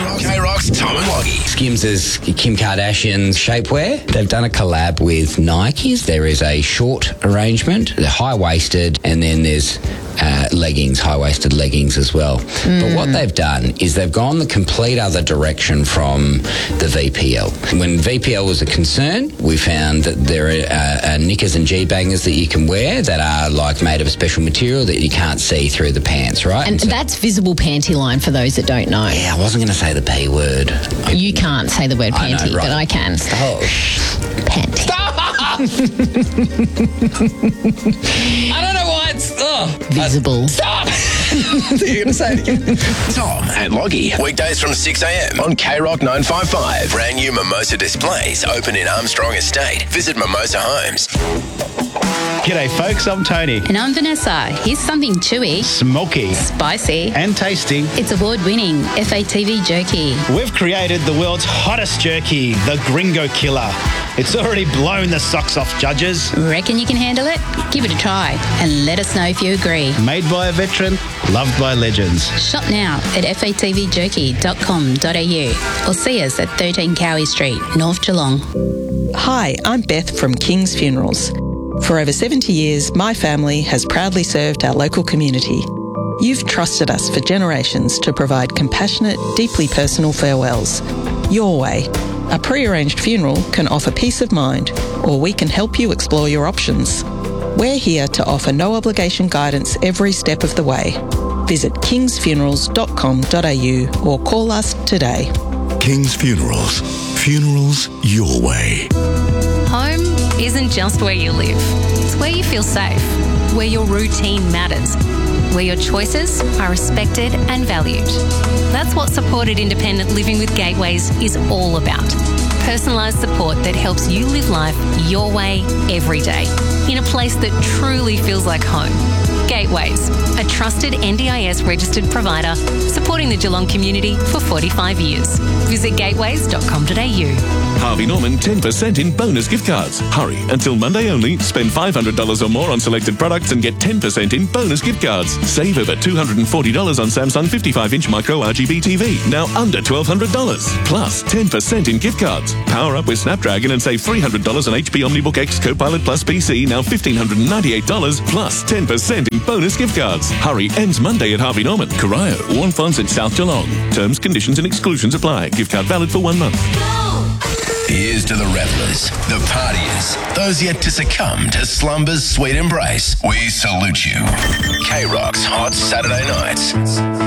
K-Rock's Tom and Loggy. Skims is Kim Kardashian's shapewear. They've done a collab with Nike. There is a short arrangement, they're high-waisted, and then there's leggings, high-waisted leggings as well. But what they've done is they've gone the complete other direction from the VPL. When VPL was a concern, we found that there are knickers and G-bangers that you can wear that are like made of a special material that you can't see through the pants, right? And so, that's visible panty line for those that don't know. yeah, I wasn't going to say the P word. You can't say the word I know, panty, right. but I can. Stop. Panty. Stop! I don't know why it's... Visible. Stop! You're going to say it again. Tom and Loggy. Weekdays from 6 a.m. on K-Rock 955. Brand new Mimosa displays open in Armstrong Estate. Visit Mimosa Homes. G'day folks, I'm Tony. And I'm Vanessa. Here's something chewy, Smoky spicy, and tasty. it's award-winning FATV jerky. We've created the world's hottest jerky, the Gringo Killer. It's already blown the socks off judges. Reckon you can handle it? Give it a try and let us know if you agree. Made by a veteran, loved by legends. Shop now at fatvjerky.com.au or see us at 13 Cowie Street, North Geelong. Hi, I'm Beth from King's Funerals. For over 70 years, my family has proudly served our local community. You've trusted us for generations to provide compassionate, deeply personal farewells. Your way. A pre-arranged funeral can offer peace of mind, or we can help you explore your options. We're here to offer no obligation guidance every step of the way. Visit kingsfunerals.com.au or call us today. King's Funerals. Funerals your way. Home isn't just where you live. It's where you feel safe, where your routine matters, where your choices are respected and valued. That's what supported independent living with Gateways is all about. Personalised support that helps you live life your way every day in a place that truly feels like home. Gateways, a trusted NDIS registered provider supporting the Geelong community for 45 years. Visit gateways.com.au. Harvey Norman 10% in bonus gift cards. Hurry, until Monday only. Spend $500 or more on selected products and get 10% in bonus gift cards. Save over $240 on Samsung 55-inch micro RGB TV, now under $1,200. Plus 10% in gift cards. Power up with Snapdragon and save $300 on HP OmniBook X Copilot Plus PC, now $1,598, plus 10% in bonus gift cards. Hurry ends Monday at Harvey Norman, Corio, Warnfonts and South Geelong. Terms, conditions and exclusions apply. Gift card valid for 1 month. Here's to the revellers, the partiers, those yet to succumb to slumber's sweet embrace. We salute you. K-Rock's Hot Saturday Nights.